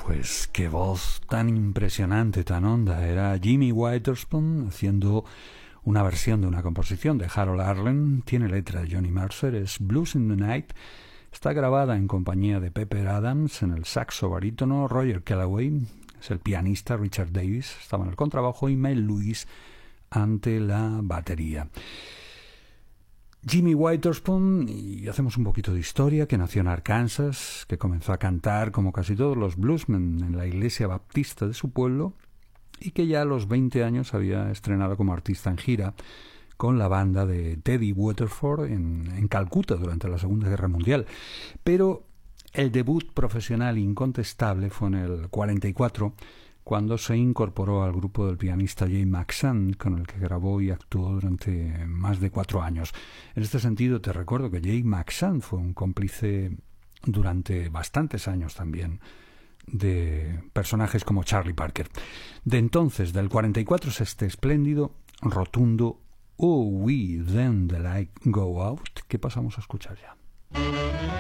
Pues qué voz tan impresionante, tan honda. Era Jimmy Witherspoon haciendo una versión de una composición de Harold Arlen. Tiene letra de Johnny Mercer, es Blues in the Night. Está grabada en compañía de Pepper Adams en el saxo barítono, Roger Kellaway es el pianista, Richard Davis estaba en el contrabajo y Mel Lewis ante la batería. Jimmy Witherspoon, y hacemos un poquito de historia, que nació en Arkansas, que comenzó a cantar como casi todos los bluesmen en la iglesia baptista de su pueblo y que ya a los 20 años había estrenado como artista en gira con la banda de Teddy Waterford en Calcuta durante la Segunda Guerra Mundial. Pero el debut profesional incontestable fue en el 44, cuando se incorporó al grupo del pianista Jay McShann, con el que grabó y actuó durante más de 4 años. En este sentido, te recuerdo que Jay McShann fue un cómplice durante bastantes años también de personajes como Charlie Parker. De entonces, del 44, es este espléndido, rotundo Oh We Then the Light Go Out, que pasamos a escuchar ya.